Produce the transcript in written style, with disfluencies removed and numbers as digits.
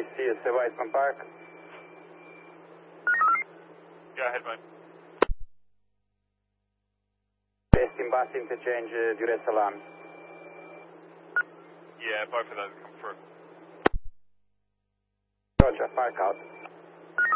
CS Weisman Park. Yeah, ahead, mate. Testing bus interchange, duress alarms. Yeah, both of those come through. Roger, park out.